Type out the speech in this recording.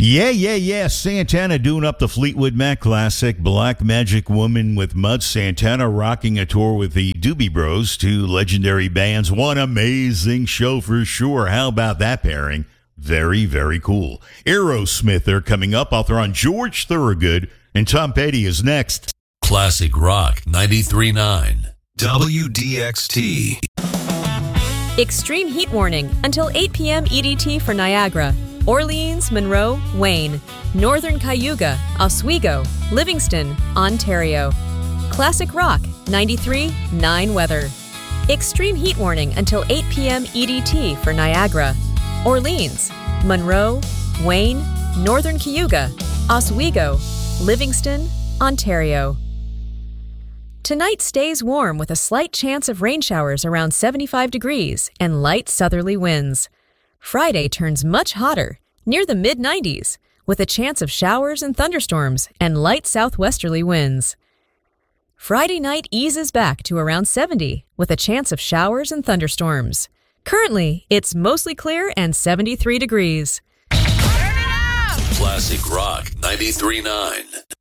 Yeah. Santana doing up the Fleetwood Mac classic, Black Magic Woman with Mud. Santana rocking a tour with the Doobie Bros, two legendary bands. One amazing show for sure. How about that pairing? Very, very cool. Aerosmith, they're coming up. I'll throw on George Thorogood, and Tom Petty is next. Classic Rock 93.9 WDXT. Extreme heat warning until 8 p.m. EDT for Niagara, Orleans, Monroe, Wayne, Northern Cayuga, Oswego, Livingston, Ontario. Classic Rock 93.9 weather. Extreme heat warning until 8 p.m. EDT for Niagara, Orleans, Monroe, Wayne, Northern Cayuga, Oswego, Livingston, Ontario. Tonight stays warm with a slight chance of rain showers around 75 degrees and light southerly winds. Friday turns much hotter, near the mid-90s, with a chance of showers and thunderstorms and light southwesterly winds. Friday night eases back to around 70, with a chance of showers and thunderstorms. Currently, it's mostly clear and 73 degrees. Classic Rock 93.9